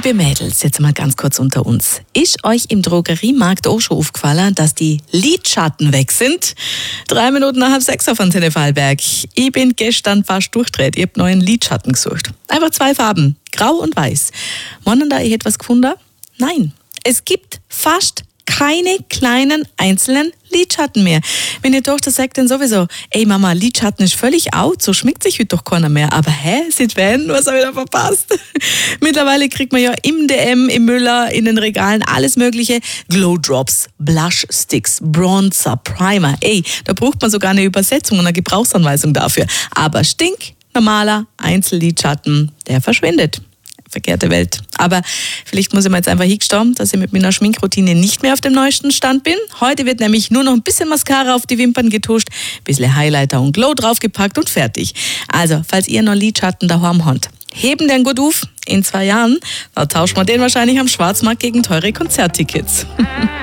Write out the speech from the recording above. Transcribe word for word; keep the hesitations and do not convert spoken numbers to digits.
Liebe Mädels, jetzt mal ganz kurz unter uns. Ist euch im Drogeriemarkt auch schon aufgefallen, dass die Lidschatten weg sind? Drei Minuten nach halb sechs auf Antenne Vorarlberg. Ich bin gestern fast durchdreht. Ich hab neuen Lidschatten gesucht. Einfach zwei Farben, grau und weiß. Meinen da ich etwas gefunden? Nein, es gibt fast keine kleinen einzelnen Lidschatten mehr. Wenn ihr Tochter sagt dann sowieso, ey Mama, Lidschatten ist völlig out, so schminkt sich heute doch keiner mehr. Aber hä, sieht wen, was hab ich da verpasst? Mittlerweile kriegt man ja im D M, im Müller, in den Regalen alles mögliche. Glow Drops, Blush Sticks, Bronzer, Primer. Ey, da braucht man sogar eine Übersetzung und eine Gebrauchsanweisung dafür. Aber stink, normaler Einzellidschatten, der verschwindet. Verkehrte Welt. Aber vielleicht muss ich mir jetzt einfach hingestehen, dass ich mit meiner Schminkroutine nicht mehr auf dem neuesten Stand bin. Heute wird nämlich nur noch ein bisschen Mascara auf die Wimpern getuscht, ein bisschen Highlighter und Glow draufgepackt und fertig. Also, falls ihr noch Lidschatten daheim habt, heben den gut auf. In zwei Jahren, da tauscht man den wahrscheinlich am Schwarzmarkt gegen teure Konzerttickets.